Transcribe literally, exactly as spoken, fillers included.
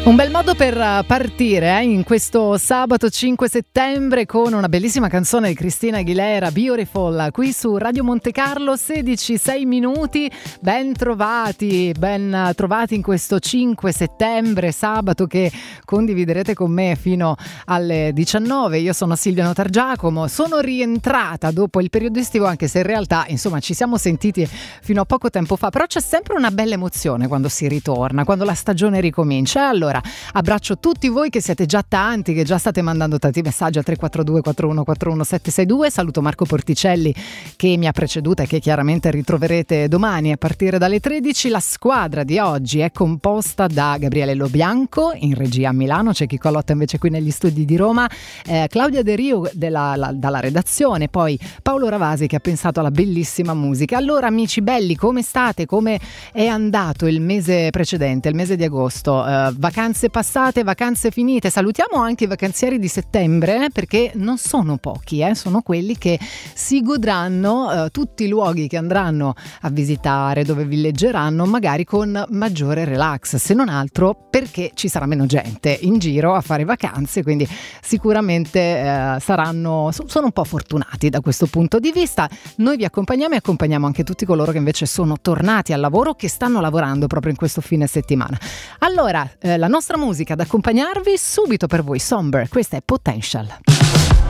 Un bel modo per partire eh, in questo sabato cinque settembre con una bellissima canzone di Christina Aguilera, Beautiful, qui su Radio Monte Carlo, sedici sei minuti. Ben trovati, ben trovati in questo cinque settembre, sabato che condividerete con me fino alle diciannove. Io sono Silvia Notargiacomo, sono rientrata dopo il periodo estivo, anche se in realtà insomma ci siamo sentiti fino a poco tempo fa, però c'è sempre una bella emozione quando si ritorna, quando la stagione ricomincia. Allora abbraccio tutti voi che siete già tanti, che già state mandando tanti messaggi al tre quattro due quattro uno quattro uno sette sei due. Saluto Marco Porticelli che mi ha preceduta e che chiaramente ritroverete domani a partire dalle tredici. La squadra di oggi è composta da Gabriele Lobianco in regia a Milano, c'è Chico Lotta invece qui negli studi di Roma, eh, Claudia De Rio della, la, dalla redazione, poi Paolo Ravasi che ha pensato alla bellissima musica. Allora amici belli, come state? Come è andato il mese precedente, il mese di agosto? Eh, vacanze passate, vacanze finite. Salutiamo anche i vacanzieri di settembre eh, perché non sono pochi, eh, sono quelli che si godranno eh, tutti i luoghi che andranno a visitare, dove villeggeranno, magari con maggiore relax, se non altro perché ci sarà meno gente in giro a fare vacanze, quindi sicuramente eh, saranno sono un po' fortunati da questo punto di vista. Noi vi accompagniamo e accompagniamo anche tutti coloro che invece sono tornati al lavoro, che stanno lavorando proprio in questo fine settimana. Allora, eh, la nostra musica ad accompagnarvi subito per voi, Somber, questa è Potential.